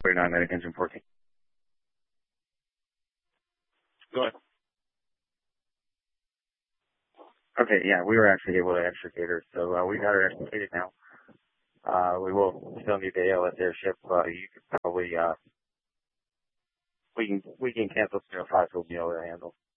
49 medic engine 14. Go ahead. Okay, yeah, we were actually able to extricate her, so we got her extricated now. We will still need the ALS airship. You could probably we can cancel 05 to be able to handle.